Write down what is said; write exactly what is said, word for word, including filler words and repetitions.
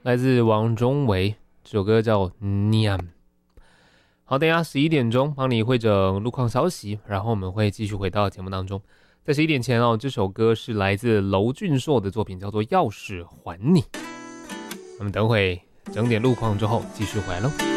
来自王中维，这首歌叫《念》。好，等一下十一点钟帮你汇整路况消息，然后我们会继续回到节目当中。在十一点前哦，这首歌是来自娄俊硕的作品，叫做《钥匙还你》。我们等会整点路况之后继续回来喽。